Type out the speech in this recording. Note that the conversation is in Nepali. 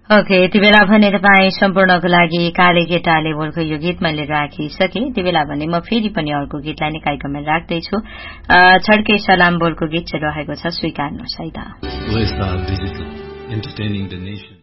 ओके यति बेला भने तपाईँ सम्पूर्णको लागि काले केटाले बोलको यो गीत मैले राखिसके यति बेला भने म फेरि पनि अर्को गीतलाई नै कार्यक्रममा राख्दैछु छड्के सलाम बोलको गीत चाहिँ रहेको छ स्वीकार्नुहोस् है त